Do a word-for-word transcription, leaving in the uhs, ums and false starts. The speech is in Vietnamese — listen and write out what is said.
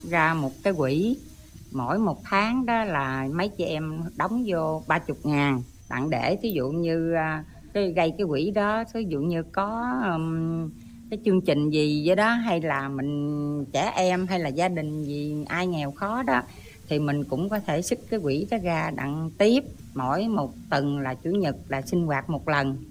Ra một cái quỹ, mỗi một tháng đó là mấy chị em đóng vô ba chục ngàn, đặng để thí dụ như, a, cái gây cái quỹ đó, thí dụ như có, ừm, cái chương trình gì vậy đó, hay là mình trẻ em, hay là gia đình gì ai nghèo khó đó, thì mình cũng có thể xích cái quỹ đó ra đặng tiếp, mỗi một tuần là Chủ nhật là sinh hoạt một lần.